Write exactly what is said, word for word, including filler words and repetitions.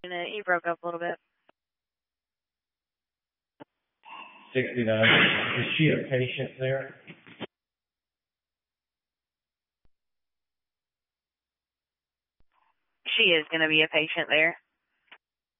You broke up a little bit. sixty-nine. Is she a patient there? She is going to be a patient there.